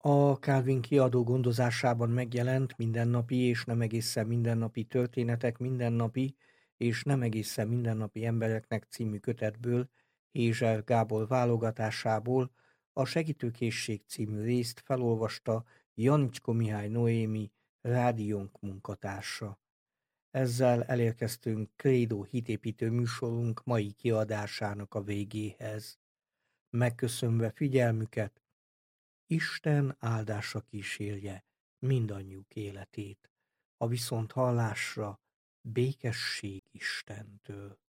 A Kálvin kiadó gondozásában megjelent Mindennapi és nem egészen mindennapi történetek mindennapi és nem egészen mindennapi embereknek című kötetből, Hézser Gábor válogatásából a Segítőkészség című részt felolvasta Janicsko Mihály Noémi, rádiónk munkatársa. Ezzel elérkeztünk Krédó hitépítő műsorunk mai kiadásának a végéhez. Megköszönve figyelmüket, Isten áldása kísérje mindannyiuk életét, a viszonthallásra békesség Istentől.